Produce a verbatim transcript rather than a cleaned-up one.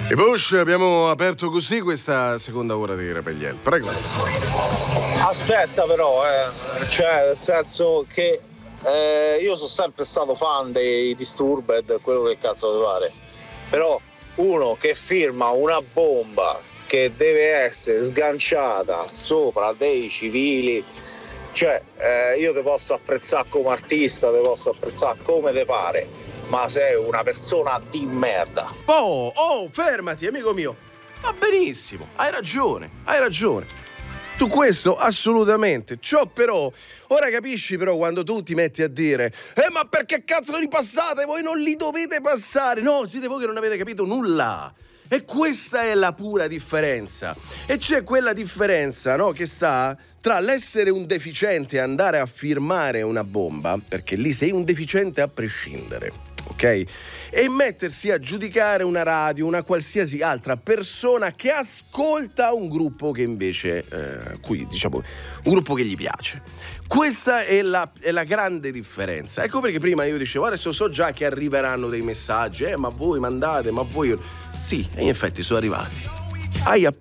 E Bush, abbiamo aperto così questa seconda ora di Repaghiera. Prego. Aspetta però, eh. cioè nel senso che eh, io sono sempre stato fan dei Disturbed, quello che cazzo deve fare. Però uno che firma una bomba che deve essere sganciata sopra dei civili, cioè eh, io te posso apprezzare come artista, te posso apprezzare come te pare, ma sei una persona di merda. Oh, oh, fermati, amico mio. Va benissimo, hai ragione, hai ragione. Su questo assolutamente. Ciò però, ora capisci però quando tu ti metti a dire Eh ma perché cazzo non li passate? Voi non li dovete passare. No, siete voi che non avete capito nulla. E questa è la pura differenza. E c'è quella differenza, no, che sta tra l'essere un deficiente e andare a firmare una bomba, perché lì sei un deficiente a prescindere, ok? E mettersi a giudicare una radio, una qualsiasi altra persona che ascolta un gruppo che invece, eh, cui diciamo, un gruppo che gli piace. Questa è la, è la grande differenza. Ecco perché prima io dicevo, adesso so già che arriveranno dei messaggi, eh, ma voi mandate, ma voi... Sì, e in effetti sono arrivati. Hai appena